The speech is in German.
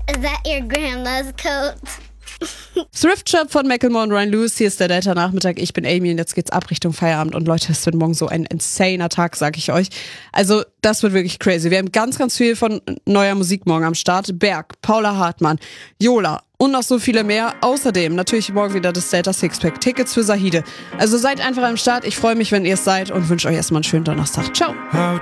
Is that your grandma's coat? Thrift Shop von Macklemore und Ryan Lewis. Hier ist der Delta-Nachmittag. Ich bin Amy und jetzt geht's ab Richtung Feierabend. Und Leute, es wird morgen so ein insaner Tag, sag ich euch. Also, das wird wirklich crazy. Wir haben ganz, ganz viel von neuer Musik morgen am Start. Berg, Paula Hartmann, Yola und noch so viele mehr. Außerdem natürlich morgen wieder das Delta Sixpack. Tickets für Sahide. Also seid einfach am Start. Ich freue mich, wenn ihr es seid und wünsche euch erstmal einen schönen Donnerstag. Ciao.